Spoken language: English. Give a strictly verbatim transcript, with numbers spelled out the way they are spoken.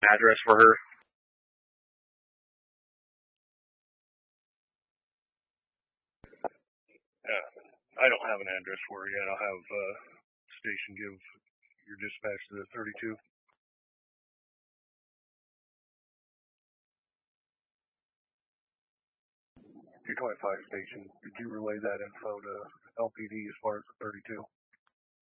address for her? Yeah, I don't have an address for her yet. I'll have uh, station give your dispatch to the thirty-two. two twenty-five station, did you relay that info to L P D as far as the thirty-two?